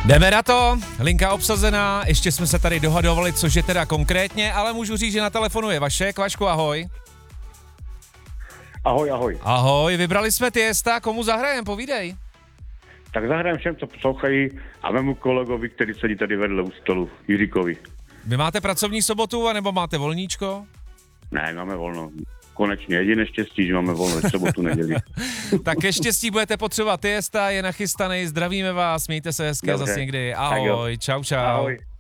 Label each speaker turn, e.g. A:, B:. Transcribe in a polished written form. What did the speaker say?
A: Jdeme na to, linka obsazená, ještě jsme se tady dohadovali, což je teda konkrétně, ale můžu říct, že na telefonu je Vašek. Vašku, ahoj.
B: Ahoj, ahoj.
A: Ahoj, vybrali jsme Tiesta, komu zahrajem, povídej.
B: Tak zahrajem všem, co poslouchají a mému kolegovi, který sedí tady vedle u stolu, Jiříkovi.
A: Vy máte pracovní sobotu, anebo máte volníčko?
B: Ne, máme volno. Konečně jediné štěstí, že máme volno v sobotu, neděli.
A: Tak ke štěstí budete potřebovat Tiesta, je nachystaný, zdravíme vás, mějte se hezky a zase někdy. Ahoj, čau, čau.
B: Ahoj.